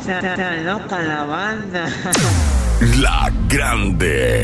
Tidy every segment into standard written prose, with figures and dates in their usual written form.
Está loca la banda. La Grande.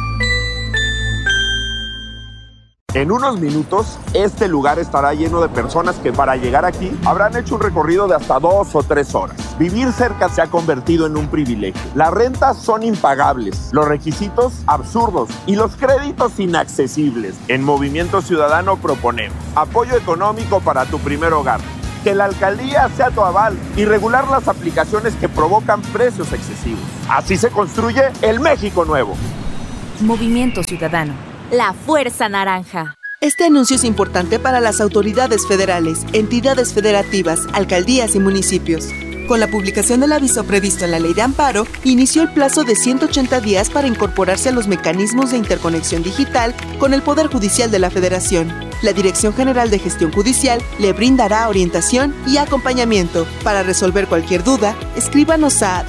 En unos minutos, este lugar estará lleno de personas que para llegar aquí habrán hecho un recorrido de hasta 2 o 3 horas. Vivir cerca se ha convertido en un privilegio. Las rentas son impagables, los requisitos absurdos y los créditos inaccesibles. En Movimiento Ciudadano proponemos apoyo económico para tu primer hogar, que la alcaldía sea tu aval y regular las aplicaciones que provocan precios excesivos. Así se construye el México nuevo. Movimiento Ciudadano. La Fuerza Naranja. Este anuncio es importante para las autoridades federales, entidades federativas, alcaldías y municipios. Con la publicación del aviso previsto en la Ley de Amparo, inició el plazo de 180 días para incorporarse a los mecanismos de interconexión digital con el Poder Judicial de la Federación. La Dirección General de Gestión Judicial le brindará orientación y acompañamiento. Para resolver cualquier duda, escríbanos a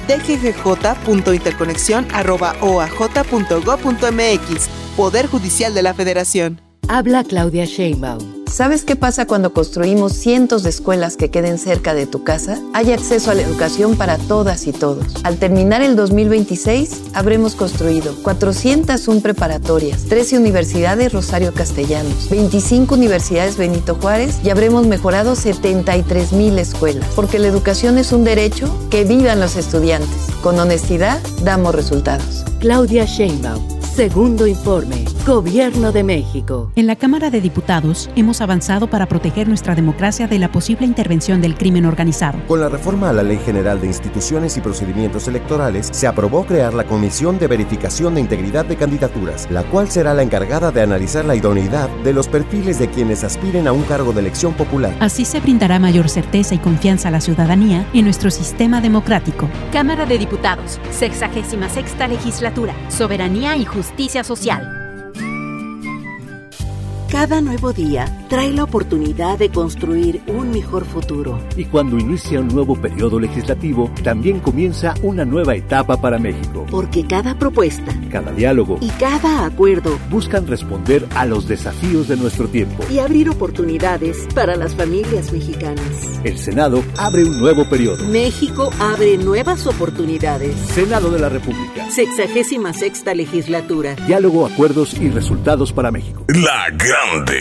dggj.interconexión@oaj.gov.mx. Poder Judicial de la Federación. Habla Claudia Sheinbaum. ¿Sabes qué pasa cuando construimos cientos de escuelas que queden cerca de tu casa? Hay acceso a la educación para todas y todos. Al terminar el 2026, habremos construido 401 preparatorias, 13 universidades Rosario Castellanos, 25 universidades Benito Juárez y habremos mejorado 73,000 escuelas. Porque la educación es un derecho, que vivan los estudiantes. Con honestidad, damos resultados. Claudia Sheinbaum. Segundo informe. Gobierno de México. En la Cámara de Diputados hemos avanzado para proteger nuestra democracia de la posible intervención del crimen organizado. Con la reforma a la Ley General de Instituciones y Procedimientos Electorales, se aprobó crear la Comisión de Verificación de Integridad de Candidaturas, la cual será la encargada de analizar la idoneidad de los perfiles de quienes aspiren a un cargo de elección popular. Así se brindará mayor certeza y confianza a la ciudadanía en nuestro sistema democrático. Cámara de Diputados, 66ª Legislatura, Soberanía y Justicia Social. Cada nuevo día trae la oportunidad de construir un mejor futuro. Y cuando inicia un nuevo periodo legislativo, también comienza una nueva etapa para México. Porque cada propuesta, cada diálogo y cada acuerdo buscan responder a los desafíos de nuestro tiempo y abrir oportunidades para las familias mexicanas. El Senado abre un nuevo periodo. México abre nuevas oportunidades. Senado de la República. 66ª Legislatura. Diálogo, acuerdos y resultados para México. La Grande.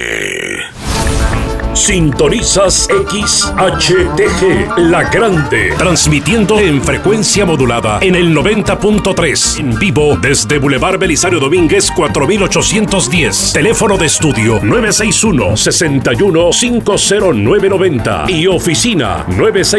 Sintonizas XHTG, La Grande, transmitiendo en frecuencia modulada en el 90.3, en vivo desde Boulevard Belisario Domínguez 4810, teléfono de estudio 961-61-50990 y oficina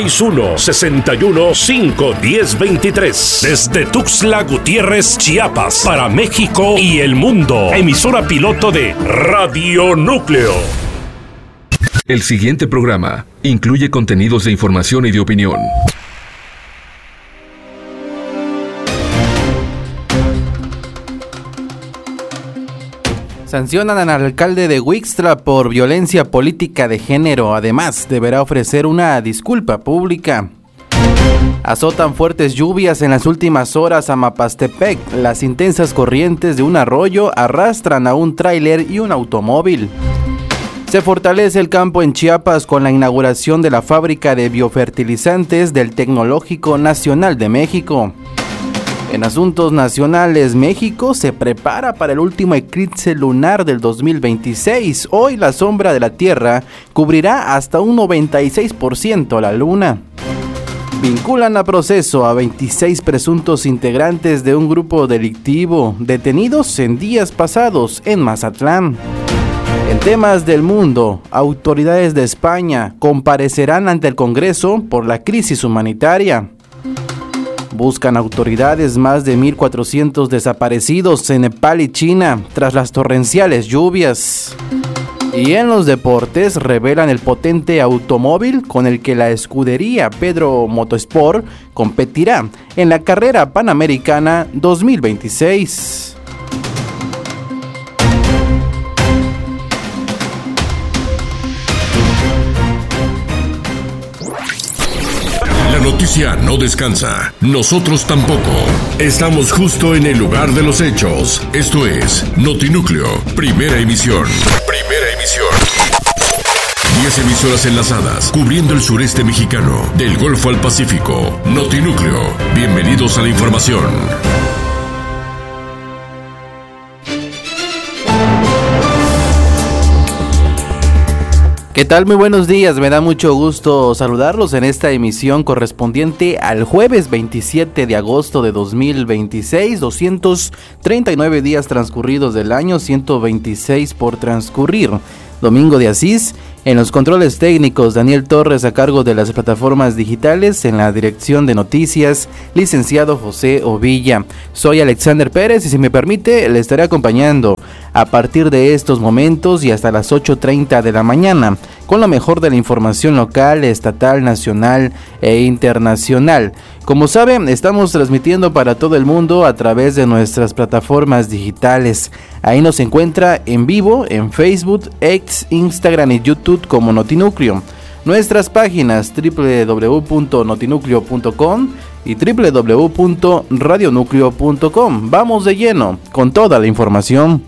961-61-51023, desde Tuxtla Gutiérrez, Chiapas, para México y el mundo, emisora piloto de Radio Núcleo. El siguiente programa incluye contenidos de información y de opinión. Sancionan al alcalde de Huixtla por violencia política de género. Además, deberá ofrecer una disculpa pública. Azotan fuertes lluvias en las últimas horas a Mapastepec. Las intensas corrientes de un arroyo arrastran a un tráiler y un automóvil. Se fortalece el campo en Chiapas con la inauguración de la fábrica de biofertilizantes del Tecnológico Nacional de México. En asuntos nacionales, México se prepara para el último eclipse lunar del 2026. Hoy la sombra de la Tierra cubrirá hasta un 96% la luna. Vinculan a proceso a 26 presuntos integrantes de un grupo delictivo detenidos en días pasados en Mazatlán. En temas del mundo, autoridades de España comparecerán ante el Congreso por la crisis humanitaria. Buscan autoridades más de 1,400 desaparecidos en Nepal y China tras las torrenciales lluvias. Y en los deportes revelan el potente automóvil con el que la escudería Pedro Motosport competirá en la carrera panamericana 2026. La noticia no descansa. Nosotros tampoco. Estamos justo en el lugar de los hechos. Esto es Notinúcleo, primera emisión. Primera emisión. 10 emisoras enlazadas, cubriendo el sureste mexicano, del Golfo al Pacífico. Notinúcleo. Bienvenidos a la información. ¿Qué tal? Muy buenos días, me da mucho gusto saludarlos en esta emisión correspondiente al jueves 27 de agosto de 2026, 239 días transcurridos del año, 126 por transcurrir. Domingo de Asís, en los controles técnicos Daniel Torres a cargo de las plataformas digitales, en la dirección de noticias licenciado José Ovilla. Soy Alexander Pérez y si me permite le estaré acompañando a partir de estos momentos y hasta las 8:30 de la mañana con lo mejor de la información local, estatal, nacional e internacional. Como saben, estamos transmitiendo para todo el mundo a través de nuestras plataformas digitales. Ahí nos encuentra en vivo en Facebook, X, Instagram y YouTube como Notinúcleo. Nuestras páginas www.notinucleo.com y www.radionucleo.com. Vamos de lleno con toda la información.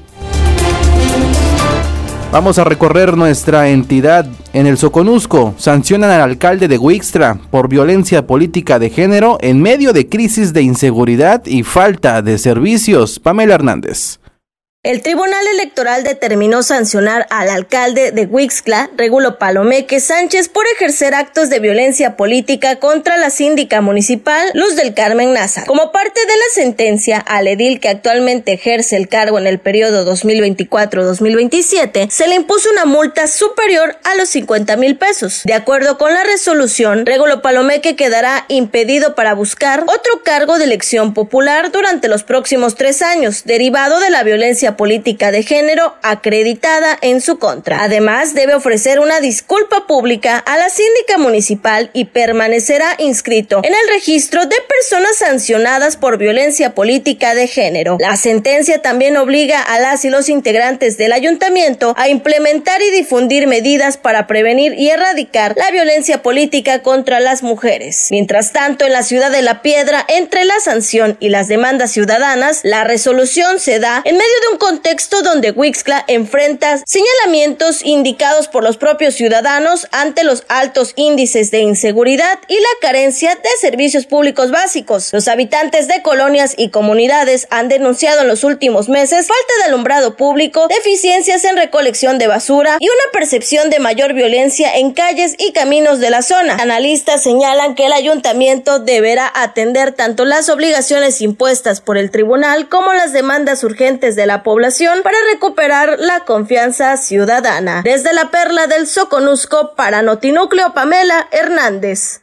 Vamos a recorrer nuestra entidad. En el Soconusco sancionan al alcalde de Huixtla por violencia política de género en medio de crisis de inseguridad y falta de servicios. Pamela Hernández. El Tribunal Electoral determinó sancionar al alcalde de Huixtla, Regulo Palomeque Sánchez, por ejercer actos de violencia política contra la síndica municipal Luz del Carmen Nazar. Como parte de la sentencia, al edil que actualmente ejerce el cargo en el periodo 2024-2027, se le impuso una multa superior a los 50,000 pesos. De acuerdo con la resolución, Regulo Palomeque quedará impedido para buscar otro cargo de elección popular durante los próximos 3 años, derivado de la violencia política de género acreditada en su contra. Además, debe ofrecer una disculpa pública a la síndica municipal y permanecerá inscrito en el registro de personas sancionadas por violencia política de género. La sentencia también obliga a las y los integrantes del ayuntamiento a implementar y difundir medidas para prevenir y erradicar la violencia política contra las mujeres. Mientras tanto, en la ciudad de La Piedra, entre la sanción y las demandas ciudadanas, la resolución se da en medio de un contexto donde Huixtla enfrenta señalamientos indicados por los propios ciudadanos ante los altos índices de inseguridad y la carencia de servicios públicos básicos. Los habitantes de colonias y comunidades han denunciado en los últimos meses falta de alumbrado público, deficiencias en recolección de basura y una percepción de mayor violencia en calles y caminos de la zona. Analistas señalan que el ayuntamiento deberá atender tanto las obligaciones impuestas por el tribunal como las demandas urgentes de la población para recuperar la confianza ciudadana. Desde la Perla del Soconusco, para Notinúcleo, Pamela Hernández.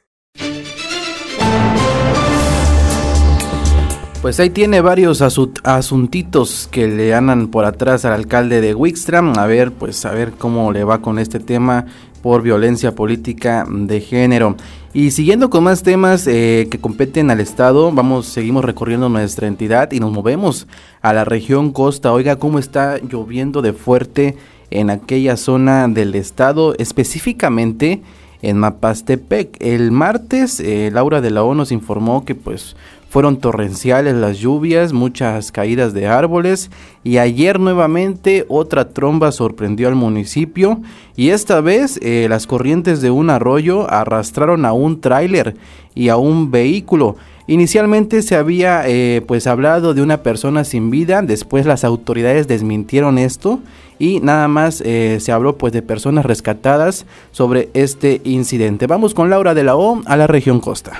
Pues ahí tiene varios asuntitos que le andan por atrás al alcalde de Huixtla. A ver cómo le va con este tema por violencia política de género. Y siguiendo con más temas que competen al estado, seguimos recorriendo nuestra entidad y nos movemos a la región costa. Oiga, cómo está lloviendo de fuerte en aquella zona del estado, específicamente en Mapastepec. El martes, Laura de la O nos informó que fueron torrenciales las lluvias, muchas caídas de árboles, y ayer nuevamente otra tromba sorprendió al municipio y esta vez las corrientes de un arroyo arrastraron a un tráiler y a un vehículo. Inicialmente se había hablado de una persona sin vida, después las autoridades desmintieron esto y nada más se habló de personas rescatadas sobre este incidente. Vamos con Laura de la O a la región costa.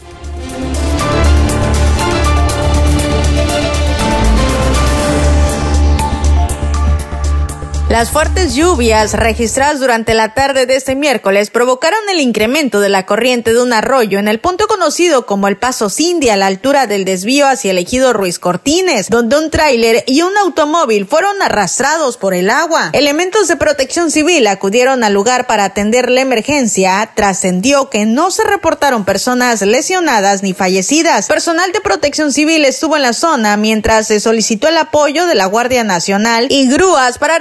Las fuertes lluvias registradas durante la tarde de este miércoles provocaron el incremento de la corriente de un arroyo en el punto conocido como el Paso Cindy, a la altura del desvío hacia el ejido Ruiz Cortines, donde un tráiler y un automóvil fueron arrastrados por el agua. Elementos de protección civil acudieron al lugar para atender la emergencia. Trascendió que no se reportaron personas lesionadas ni fallecidas. Personal de protección civil estuvo en la zona mientras se solicitó el apoyo de la Guardia Nacional y grúas para realizar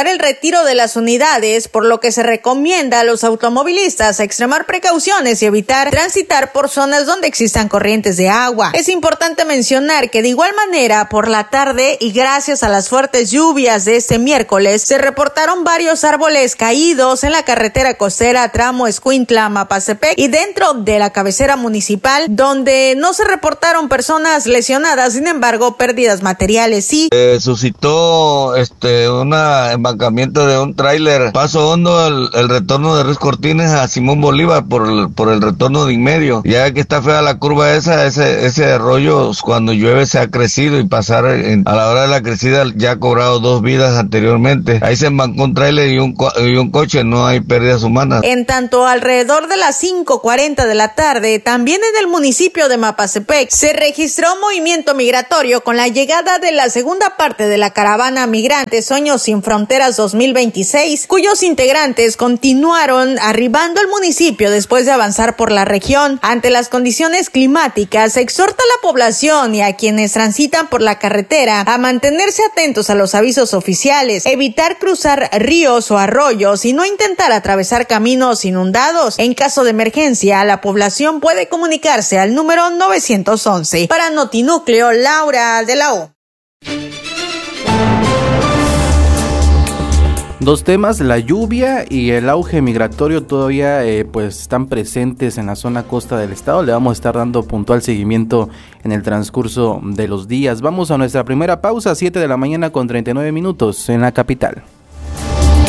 posponer el retiro de las unidades, por lo que se recomienda a los automovilistas extremar precauciones y evitar transitar por zonas donde existan corrientes de agua. Es importante mencionar que de igual manera, por la tarde y gracias a las fuertes lluvias de este miércoles, se reportaron varios árboles caídos en la carretera costera tramo Escuintla-Mapastepec y dentro de la cabecera municipal, donde no se reportaron personas lesionadas, sin embargo, pérdidas materiales sí. Suscitó un embancamiento de un tráiler Paso Hondo, el retorno de Ruiz Cortines a Simón Bolívar por el retorno de Inmedio. Ya que está fea la curva ese arroyo cuando llueve se ha crecido y pasar a la hora de la crecida ya ha cobrado 2 vidas anteriormente. Ahí se embancó un tráiler y un coche, no hay pérdidas humanas. En tanto, alrededor de las 5:40 de la tarde, también en el municipio de Mapastepec, se registró un movimiento migratorio con la llegada de la segunda parte de la caravana migrante Sueños Sin Fronteras 2026, cuyos integrantes continuaron arribando al municipio después de avanzar por la región. Ante las condiciones climáticas, se exhorta a la población y a quienes transitan por la carretera a mantenerse atentos a los avisos oficiales, evitar cruzar ríos o arroyos y no intentar atravesar caminos inundados. En caso de emergencia, la población puede comunicarse al número 911. Para Notinúcleo, Laura de la O. Dos temas, la lluvia y el auge migratorio todavía pues están presentes en la zona costa del estado. Le vamos a estar dando puntual seguimiento en el transcurso de los días. Vamos a nuestra primera pausa, 7 de la mañana con 39 minutos en la capital.